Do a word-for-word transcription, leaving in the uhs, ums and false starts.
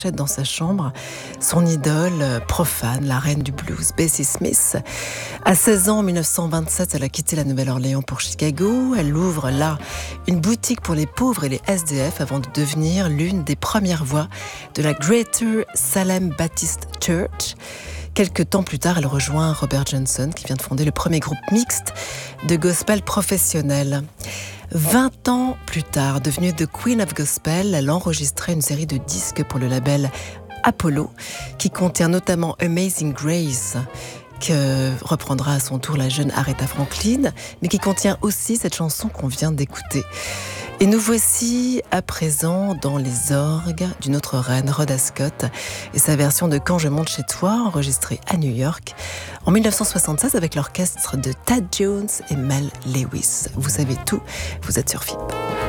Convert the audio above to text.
dans sa chambre son idole profane, la reine du blues, Bessie Smith. À seize ans, en dix-neuf cent vingt-sept, elle a quitté la Nouvelle-Orléans pour Chicago. Elle ouvre là une boutique pour les pauvres et les S D F avant de devenir l'une des premières voix de la Greater Salem Baptist Church. Quelques temps plus tard, elle rejoint Robert Johnson, qui vient de fonder le premier groupe mixte de gospel professionnel. Vingt ans plus tard, devenue The Queen of Gospel, elle enregistrait une série de disques pour le label Apollo, qui contient notamment Amazing Grace, que reprendra à son tour la jeune Aretha Franklin, mais qui contient aussi cette chanson qu'on vient d'écouter. Et nous voici à présent dans les orgues d'une autre reine, Rhoda Scott, et sa version de Quand je monte chez toi, enregistrée à New York en dix-neuf cent soixante-seize avec l'orchestre de Thad Jones et Mel Lewis. Vous savez tout, vous êtes sur F I P.